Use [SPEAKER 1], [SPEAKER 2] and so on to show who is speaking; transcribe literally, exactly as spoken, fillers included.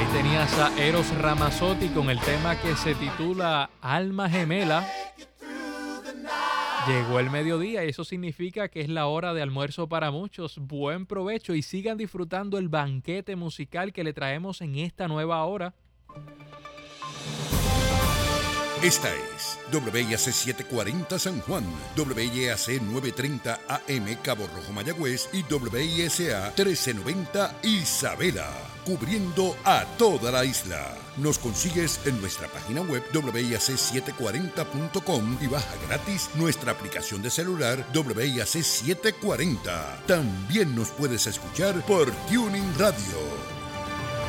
[SPEAKER 1] tenías a Eros Ramazzotti con el tema que se titula Alma Gemela. Llegó el mediodía y eso significa que es la hora de almuerzo para muchos. Buen provecho y sigan disfrutando el banquete musical que le traemos en esta nueva hora.
[SPEAKER 2] Esta es W I A C setecientos cuarenta San Juan, W I A C novecientos treinta A M Cabo Rojo Mayagüez y W I S A trece noventa Isabela, cubriendo a toda la isla. Nos consigues en nuestra página web W I A C setecientos cuarenta punto com y baja gratis nuestra aplicación de celular W I A C setecientos cuarenta. También nos puedes escuchar por Tuning Radio.